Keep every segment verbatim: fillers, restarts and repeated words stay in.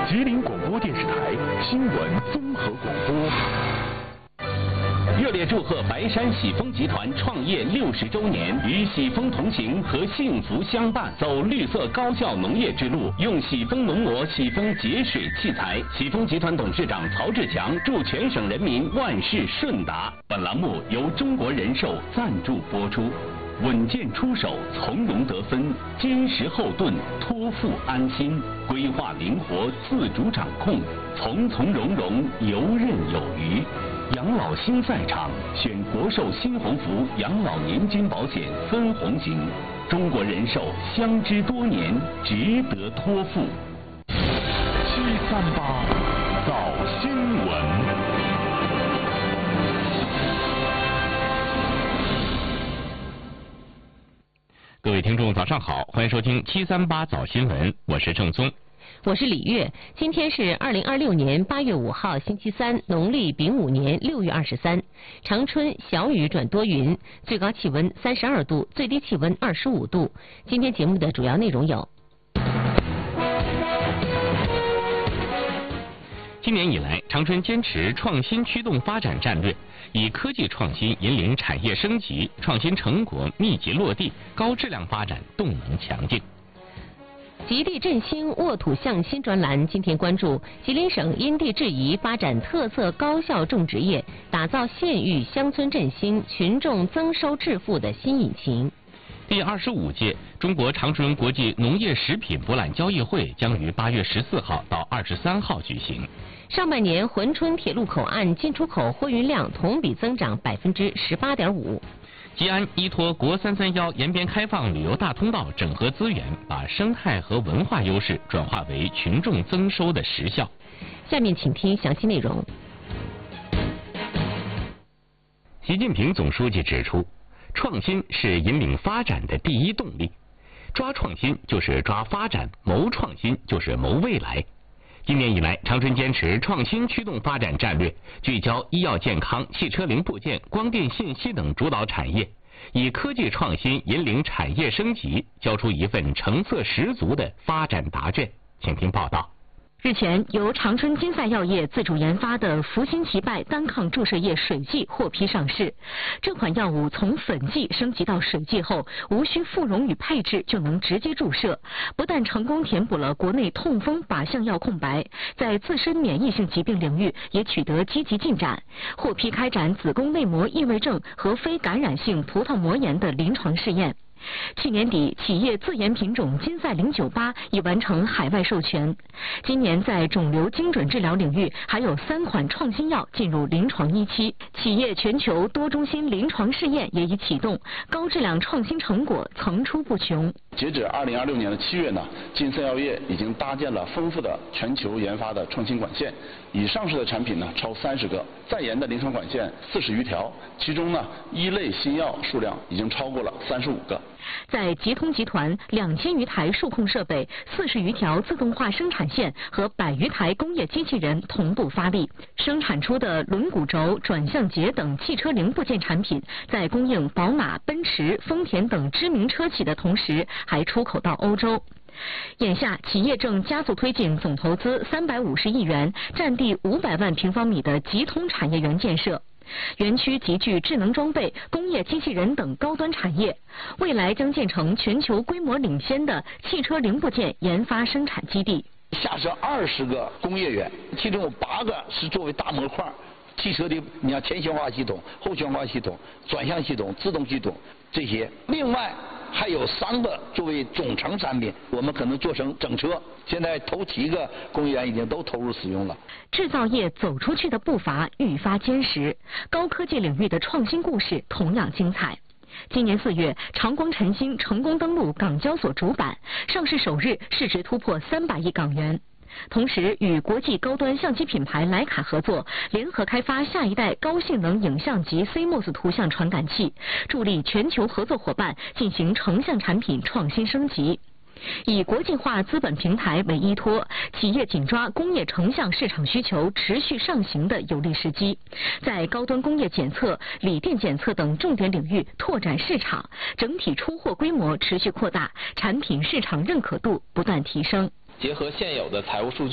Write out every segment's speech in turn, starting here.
吉林广播电视台新闻综合广播。 热烈祝贺白山喜丰集团创业六十周年，与喜丰同行和幸福相伴，走绿色高效农业之路，用喜丰农膜、喜丰节水器材。喜丰集团董事长曹志强祝全省人民万事顺达。本栏目由中国人寿赞助播出。稳健出手，从容得分，坚实后盾，托付安心，规划灵活，自主掌控，从从容容，游刃有余。养老新赛场，选国寿新鸿福养老年金保险分红型，中国人寿相知多年，值得托付。 七三八早新闻。 各位听众早上好，欢迎收听七三八早新闻，我是郑松。 我是李月，今天是二零二六年八月五号星期三，农历丙午年六月二十三。长春小雨转多云，最高气温三十二度，最低气温二十五度。今天节目的主要内容有： 今年以来，长春坚持创新驱动发展战略，以科技创新引领产业升级，创新成果密集落地，高质量发展动能强劲。 极地振兴沃土向新专栏今天关注吉林省因地制宜发展特色高效种植业，打造县域乡村振兴、群众增收致富的新引擎。 第二十五届中国长春国际农业食品博览交易会将于八月十四号到二十三号举行。 上半年珲春铁路口岸进出口货运量同比增长百分之十八点五。 吉安依托国三三幺沿边开放旅游大通道，整合资源，把生态和文化优势转化为群众增收的实效。 下面请听详细内容。 习近平总书记指出，创新是引领发展的第一动力，抓创新就是抓发展，谋创新就是谋未来。今年以来，长春坚持创新驱动发展战略，聚焦医药健康、汽车零部件、光电信息等主导产业，以科技创新引领产业升级，交出一份成色十足的发展答卷。请听报道。 日前，由长春金赛药业自主研发的福星奇拜单抗注射液水剂获批上市。这款药物从粉剂升级到水剂后，无需复溶与配置就能直接注射，不但成功填补了国内痛风靶向药空白，在自身免疫性疾病领域也取得积极进展，获批开展子宫内膜异位症和非感染性葡萄膜炎的临床试验。去年底，企业自研品种金赛零九八已完成海外授权。今年在肿瘤精准治疗领域，还有三款创新药进入临床一期。企业全球多中心临床试验也已启动，高质量创新成果层出不穷。 截止二零二六年的七月呢，金赛药业已经搭建了丰富的全球研发的创新管线，已上市的产品呢超三十个，在研的临床管线四十余条，其中呢一类新药数量已经超过了三十五个。 在吉通集团，两千余台数控设备、四十余条自动化生产线和百余台工业机器人同步发力，生产出的轮毂轴、转向节等汽车零部件产品，在供应宝马、奔驰、丰田等知名车企的同时，还出口到欧洲。眼下，企业正加速推进总投资三百五十亿元、占地五百万平方米的吉通产业园建设。园区集聚智能装备、工业机器人等高端产业，未来将建成全球规模领先的汽车零部件研发生产基地。 下设二十个工业园，其中有八个是作为大模块，汽车的你看前悬挂系统、后悬挂系统、转向系统、自动系统这些，另外还有三个作为总成产品，我们可能做成整车。现在头七个工业园已经都投入使用了。 制造业走出去的步伐愈发坚实，高科技领域的创新故事同样精彩。今年四月，长光晨星成功登陆港交所主板，上市首日市值突破三百亿港元。同时，与国际高端相机品牌徕卡合作，联合开发下一代高性能影像级 C M O S 图像传感器，助力全球合作伙伴进行成像产品创新升级。以国际化资本平台为依托，企业紧抓工业成像市场需求持续上行的有利时机，在高端工业检测、锂电检测等重点领域拓展市场，整体出货规模持续扩大，产品市场认可度不断提升。 结合现有的财务数据，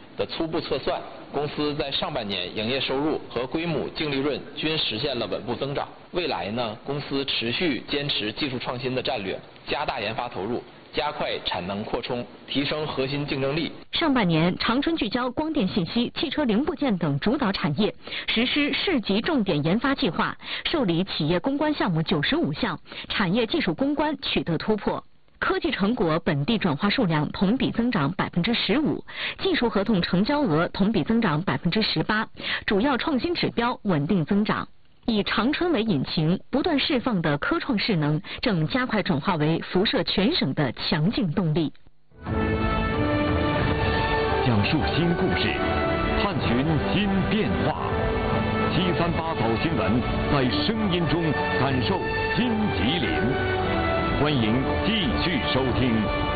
的初步测算，公司在上半年营业收入和归母净利润均实现了稳步增长。未来呢，公司持续坚持技术创新的战略，加大研发投入，加快产能扩充，提升核心竞争力。 上半年，长春聚焦光电信息、汽车零部件等主导产业，实施市级重点研发计划，受理企业攻关项目九十五项，产业技术攻关取得突破。科技成果本地转化数量同比增长百分之十五，技术合同成交额同比增长百分之十八，主要创新指标稳定增长。以长春为引擎，不断释放的科创势能正加快转化为辐射全省的强劲动力。 讲述新故事，探寻新变化。七三八早新闻，在声音中感受新吉林。欢迎继续收听。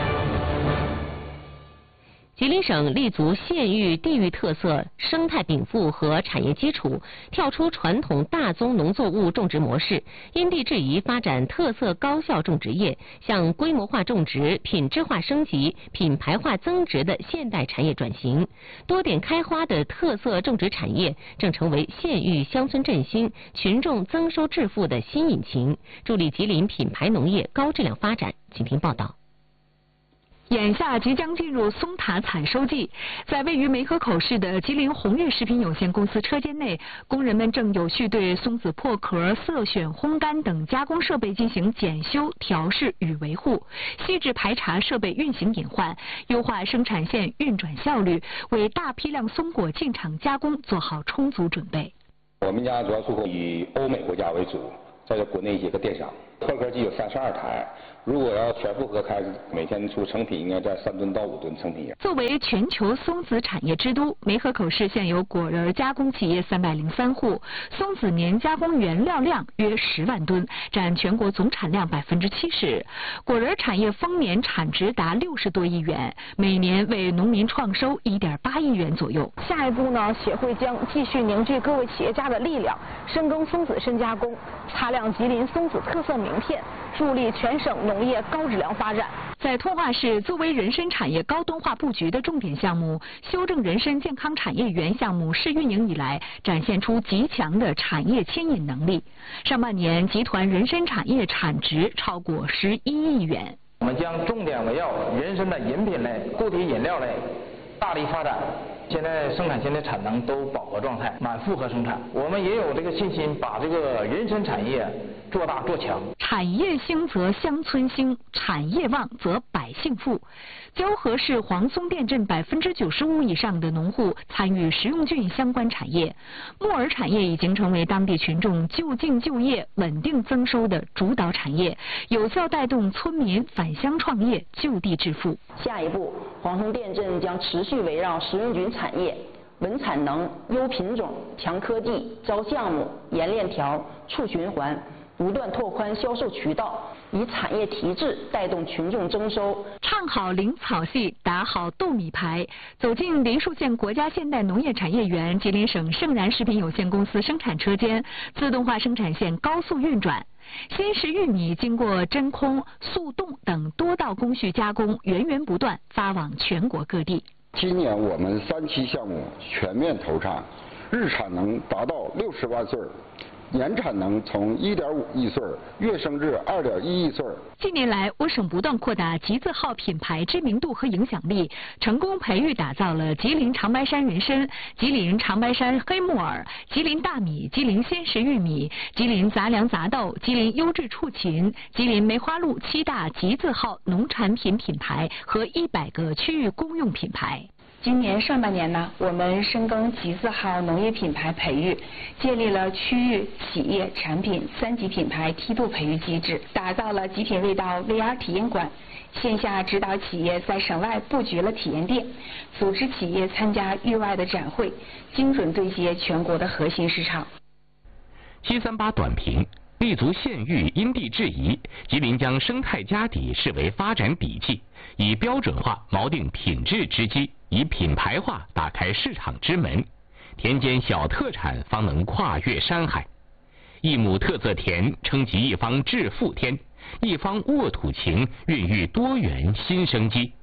吉林省立足县域地域特色、生态禀赋和产业基础，跳出传统大宗农作物种植模式，因地制宜发展特色高效种植业，向规模化种植、品质化升级、品牌化增值的现代产业转型。多点开花的特色种植产业正成为县域乡村振兴、群众增收致富的新引擎，助力吉林品牌农业高质量发展。请听报道。 眼下即将进入松塔采收季，在位于梅河口市的吉林红月食品有限公司车间内，工人们正有序对松子破壳、色选、烘干等加工设备进行检修、调试与维护，细致排查设备运行隐患，优化生产线运转效率，为大批量松果进场加工做好充足准备。 我们家主要出口以欧美国家为主，在这国内一些个电商，破壳机有三十二台。如果要全负荷开，每天出成品应该在三吨到五吨成品。 作为全球松子产业之都，梅河口市现有果仁加工企业三百零三户，松子年加工原料量约十万吨，占全国总产量百分之七十。果仁产业丰年产值达六十多亿元，每年为农民创收一点八亿元左右。 下一步呢，协会将继续凝聚各位企业家的力量，深耕松子深加工，擦亮吉林松子特色名片，助力全省农农业高质量发展。 在通化市作为人参产业高端化布局的重点项目，修正人参健康产业园项目试运营以来，展现出极强的产业牵引能力。上半年，集团人参产业产值超过十一亿元。 我们将重点围绕人参的饮品类、固体饮料类大力发展。现在生产线的产能都饱和状态，满负荷生产。我们也有这个信心，把这个人参产业做大做强。 产业兴则乡村兴，产业旺则百姓富。蛟河市黄松店镇百分之九十五以上的农户参与食用菌相关产业，木耳产业已经成为当地群众就近就业、稳定增收的主导产业，有效带动村民返乡创业、就地致富。 下一步，黄松店镇将持续围绕食用菌产业、稳产能、优品种、强科技、招项目、严链条、促循环，不断拓宽销售渠道，以产业提质带动群众增收。 唱好灵草系，打好豆米牌。走进梨树县国家现代农业产业园，吉林省盛然食品有限公司生产车间，自动化生产线高速运转。鲜食玉米经过真空、速冻等多道工序加工，源源不断发往全国各地。 今年我们三期项目全面投产，日产能达到六十万穗，年产能从一点五亿穗跃升至二点一亿穗。 近年来，我省不断扩大吉字号品牌知名度和影响力，成功培育打造了吉林长白山人参、吉林长白山黑木耳、吉林大米、吉林鲜食玉米、吉林杂粮杂豆、吉林优质畜禽、吉林梅花鹿七大吉字号农产品品牌和一百个区域公用品牌。 今年上半年呢，我们深耕吉字号农业品牌培育，建立了区域、企业、产品三级品牌梯度培育机制，打造了极品味道 V R 体验馆，线下指导企业在省外布局了体验店，组织企业参加域外的展会，精准对接全国的核心市场。 七三八短评。立足县域，因地制宜，吉林将生态家底视为发展底气，以标准化锚定品质之基，以品牌化打开市场之门。田间小特产方能跨越山海。一亩特色田撑起一方致富天，一方沃土情孕育多元新生机。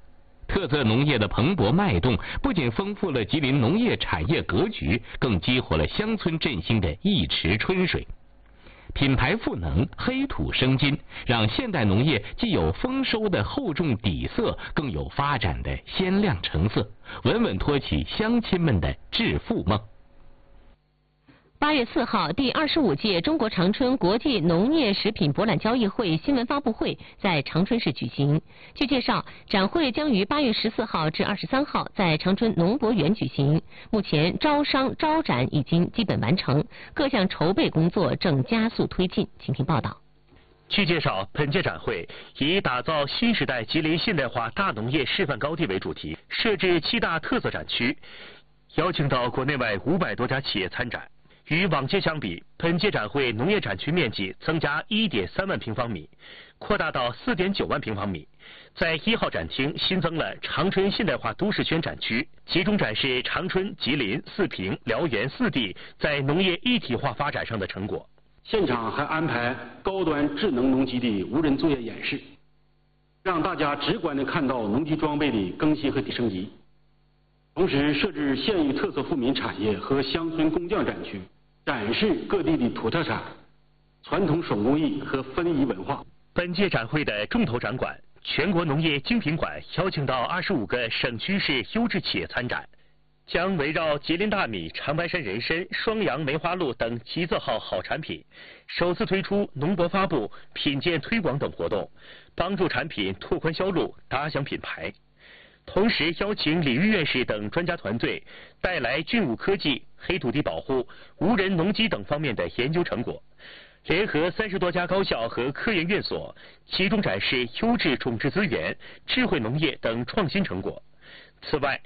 特色农业的蓬勃脉动，不仅丰富了吉林农业产业格局，更激活了乡村振兴的一池春水。品牌赋能，黑土生金，让现代农业既有丰收的厚重底色，更有发展的鲜亮成色，稳稳托起乡亲们的致富梦。 八月四号，第二十五届中国长春国际农业食品博览交易会新闻发布会在长春市举行。据介绍，展会将于八月十四号至二十三号在长春农博园举行。目前招商招展已经基本完成，各项筹备工作正加速推进。请听报道。 据介绍，本届展会以打造新时代吉林现代化大农业示范高地为主题，设置七大特色展区，邀请到国内外五百多家企业参展。与往届相比，本届展会农业展区面积增加 一点三万平方米，扩大到 四点九万平方米。在一号展厅新增了长春现代化都市圈展区，集中展示长春、吉林、四平、辽源四地在农业一体化发展上的成果。 现场还安排高端智能农机的无人作业演示，让大家直观地看到农机装备的更新和升级。同时设置县域特色富民产业和乡村工匠展区，展示各地的土特产、传统手工艺和非遗文化。 本届展会的重头展馆全国农业精品馆邀请到二十五个省区市优质企业参展，将围绕吉林大米、长白山人参、双阳梅花鹿等吉字号好产品，首次推出农博发布、品鉴推广等活动，帮助产品拓宽销路、打响品牌。同时邀请李玉院士等专家团队带来菌物科技、黑土地保护、无人农机等方面的研究成果，联合三十多家高校和科研院所，集中展示优质种质资源、智慧农业等创新成果。此外，